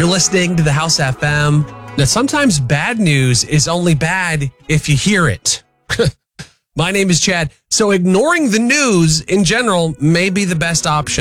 You're listening to the House FM. Now, sometimes bad news is only bad if you hear it. My name is Chad. So ignoring the news in general may be the best option.